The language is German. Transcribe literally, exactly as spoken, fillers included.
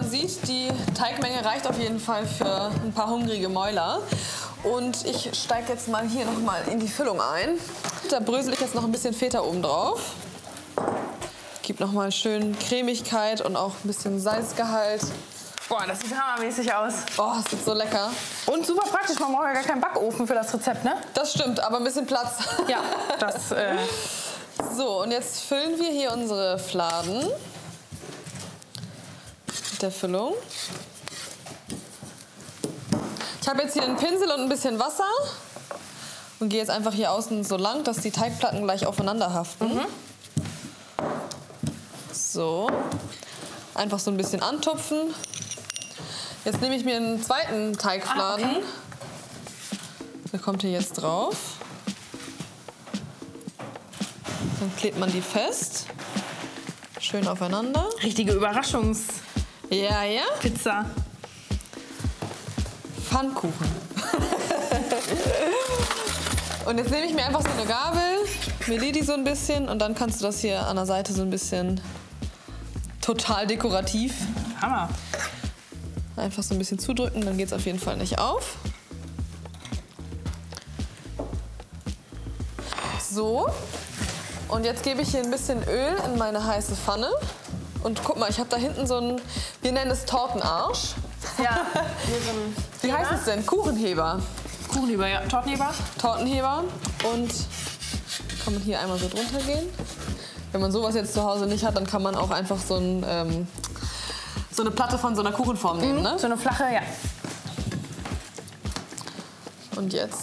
man sieht, die Teigmenge reicht auf jeden Fall für ein paar hungrige Mäuler. Und ich steige jetzt mal hier noch mal in die Füllung ein. Da brösel ich jetzt noch ein bisschen Feta oben drauf. Gibt noch mal schön Cremigkeit und auch ein bisschen Salzgehalt. Boah, das sieht hammermäßig aus. Oh, das sieht so lecker. Und super praktisch, man braucht ja gar keinen Backofen für das Rezept, ne? Das stimmt, aber ein bisschen Platz. Ja, das... Äh So, und jetzt füllen wir hier unsere Fladen mit der Füllung. Ich habe jetzt hier einen Pinsel und ein bisschen Wasser und gehe jetzt einfach hier außen so lang, dass die Teigplatten gleich aufeinander haften. Mhm. So, einfach so ein bisschen antupfen. Jetzt nehme ich mir einen zweiten Teigfladen. Ah, okay. Der kommt hier jetzt drauf. Dann klebt man die fest. Schön aufeinander. Richtige Überraschungs... Ja, ja. Pizza. Pfannkuchen. Und jetzt nehme ich mir einfach so eine Gabel, meliere die so ein bisschen und dann kannst du das hier an der Seite so ein bisschen total dekorativ. Hammer. Einfach so ein bisschen zudrücken, dann geht es auf jeden Fall nicht auf. So. Und jetzt gebe ich hier ein bisschen Öl in meine heiße Pfanne. Und guck mal, ich habe da hinten so einen, wir nennen es Tortenarsch. Ja, hier so ein Wie heißt es denn? Kuchenheber. Kuchenheber, ja. Tortenheber. Tortenheber. Und kann man hier einmal so drunter gehen. Wenn man sowas jetzt zu Hause nicht hat, dann kann man auch einfach so, ein, ähm, so eine Platte von so einer Kuchenform nehmen. Mhm, ne? so eine flache, ja. Und jetzt